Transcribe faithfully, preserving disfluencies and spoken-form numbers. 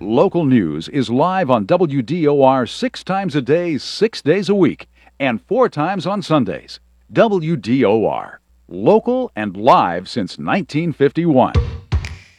Local news is live on W D O R six times a day, six days a week, and four times on Sundays. W D O R, local and live since nineteen fifty-one.